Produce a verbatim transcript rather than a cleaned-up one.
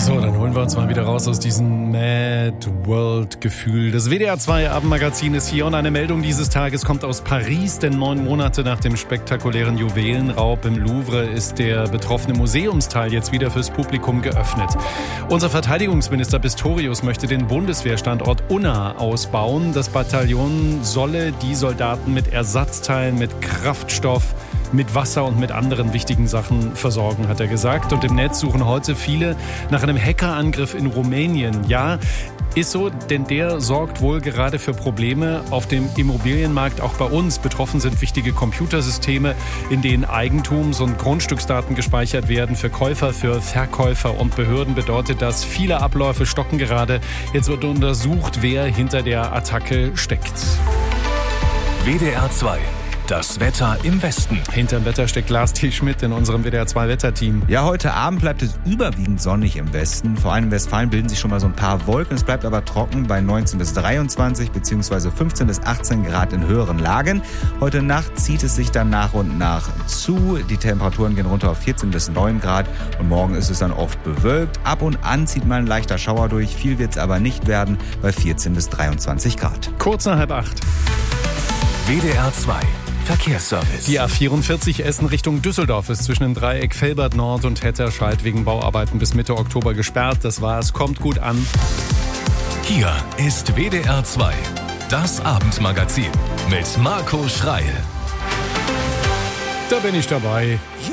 So, dann holen wir uns mal wieder raus aus diesem Mad World-Gefühl. Das W D R zwei Abendmagazin ist hier und eine Meldung dieses Tages kommt aus Paris, denn neun Monate nach dem spektakulären Juwelenraub im Louvre ist der betroffene Museumsteil jetzt wieder fürs Publikum geöffnet. Unser Verteidigungsminister Pistorius möchte den Bundeswehrstandort Unna ausbauen. Das Bataillon solle die Soldaten mit Ersatzteilen, mit Kraftstoff, mit Wasser und mit anderen wichtigen Sachen versorgen, hat er gesagt. Und im Netz suchen heute viele nach einem Hackerangriff in Rumänien. Ja, ist so, denn der sorgt wohl gerade für Probleme auf dem Immobilienmarkt, auch bei uns. Betroffen sind wichtige Computersysteme, in denen Eigentums- und Grundstücksdaten gespeichert werden. Für Käufer, für Verkäufer und Behörden bedeutet das, viele Abläufe stocken gerade. Jetzt wird untersucht, wer hinter der Attacke steckt. W D R zwei. Das Wetter im Westen. Hinterm Wetter steckt Lars T. Schmidt in unserem W D R zwei Wetterteam. Ja, heute Abend bleibt es überwiegend sonnig im Westen. Vor allem in Westfalen bilden sich schon mal so ein paar Wolken. Es bleibt aber trocken bei neunzehn bis dreiundzwanzig bzw. fünfzehn bis achtzehn Grad in höheren Lagen. Heute Nacht zieht es sich dann nach und nach zu. Die Temperaturen gehen runter auf vierzehn bis neun Grad und morgen ist es dann oft bewölkt. Ab und an zieht mal ein leichter Schauer durch. Viel wird es aber nicht werden bei vierzehn bis dreiundzwanzig Grad. Kurz nach halb acht. W D R zwei. Verkehrsservice. Die A vierundvierzig Essen Richtung Düsseldorf ist zwischen dem Dreieck Velbert Nord und Hetterscheid wegen Bauarbeiten bis Mitte Oktober gesperrt. Das war's. Kommt gut an. Hier ist W D R zwei. Das Abendmagazin mit Marco Schreil. Da bin ich dabei.